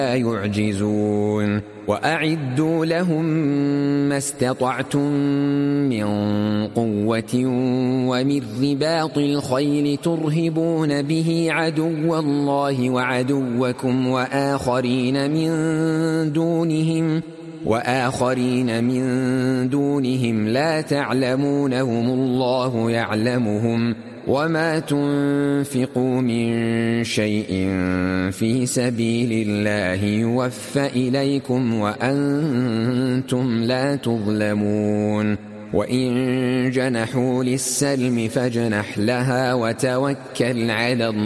يعجزون وأعدوا لهم ما استطعتم من قوة ومن رباط الخيل ترهبون به عدو الله وعدوكم وآخرين من دونهم لا تعلمونهم الله يعلمهم وما تنفقوا من شيء في سبيل الله يوفى إليكم وأنتم لا تظلمون وإن جنحوا للسلم فاجنح لها وتوكل على الله